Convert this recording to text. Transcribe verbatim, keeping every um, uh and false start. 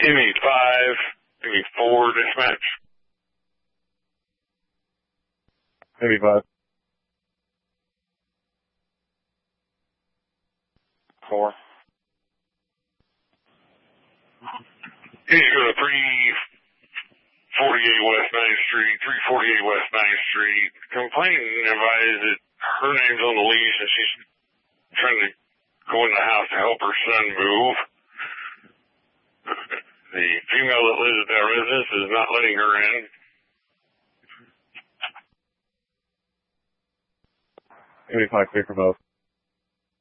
M E five, M E four, dispatch. M E five. Four. He's going to three forty-eight West ninth Street, three forty-eight West ninth Street. Complainant advised that her name's on the lease and she's trying to go in the house to help her son move. The female that lives at that residence is not letting her in. M E five, clear for both.